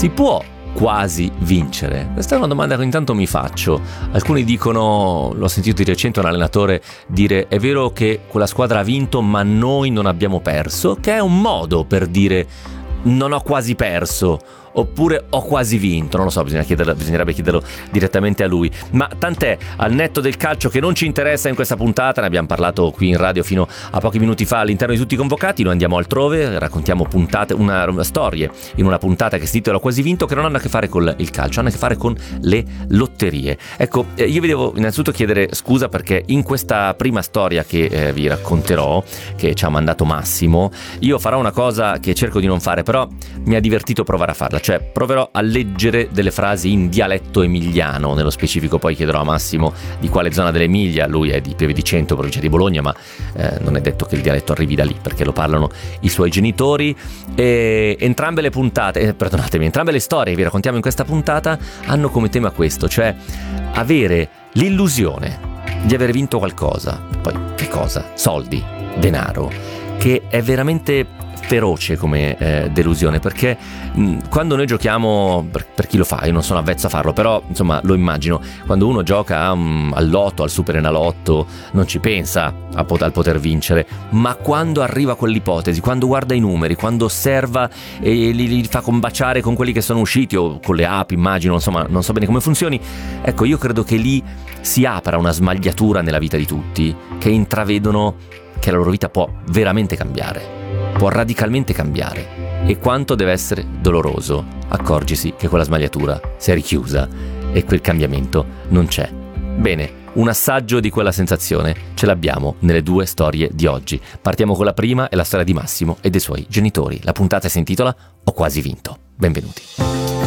Si può quasi vincere? Questa è una domanda che ogni tanto mi faccio. Alcuni dicono, l'ho sentito di recente un allenatore dire: è vero che quella squadra ha vinto ma noi non abbiamo perso, che è un modo per dire non ho quasi perso, oppure ho quasi vinto, non lo so, bisognerebbe chiederlo direttamente a lui. Ma tant'è, al netto del calcio che non ci interessa in questa puntata, ne abbiamo parlato qui in radio fino a pochi minuti fa all'interno di Tutti i Convocati, noi andiamo altrove, raccontiamo una storie in una puntata che si intitola Quasi Vinto, che non hanno a che fare con il calcio, hanno a che fare con le lotterie. Ecco, io vi devo innanzitutto chiedere scusa perché in questa prima storia che vi racconterò, che ci ha mandato Massimo, io farò una cosa che cerco di non fare, però mi ha divertito provare a farla. Cioè proverò a leggere delle frasi in dialetto emiliano, nello specifico poi chiederò a Massimo di quale zona dell'Emilia, lui è di Pieve di Cento, provincia di Bologna, ma non è detto che il dialetto arrivi da lì perché lo parlano i suoi genitori. E entrambe le storie che vi raccontiamo in questa puntata hanno come tema questo, cioè avere l'illusione di aver vinto qualcosa. Poi che cosa? Soldi, denaro, che è veramente feroce come delusione, perché quando noi giochiamo, per chi lo fa, io non sono avvezzo a farlo, però insomma lo immagino, quando uno gioca al lotto, al super enalotto, non ci pensa al poter vincere, ma quando arriva quell'ipotesi, quando guarda i numeri, quando osserva e li fa combaciare con quelli che sono usciti o con le api, immagino, insomma non so bene come funzioni, ecco, io credo che lì si apra una smagliatura nella vita di tutti, che intravedono che la loro vita può veramente cambiare, può radicalmente cambiare, e quanto deve essere doloroso accorgersi che quella smagliatura si è richiusa e quel cambiamento non c'è. Bene, un assaggio di quella sensazione ce l'abbiamo nelle due storie di oggi. Partiamo con la prima, è la storia di Massimo e dei suoi genitori. La puntata si intitola Ho quasi vinto. Benvenuti.